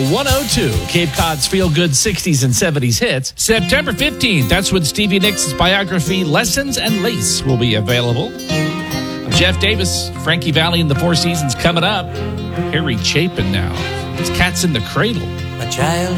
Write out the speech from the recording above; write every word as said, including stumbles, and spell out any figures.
one oh two, Cape Cod's feel-good sixties and seventies hits. September fifteenth, that's when Stevie Nicks' biography, Lessons and Lace, will be available. Jeff Davis, Frankie Valli and the Four Seasons coming up. Harry Chapin now. It's Cats in the Cradle. A child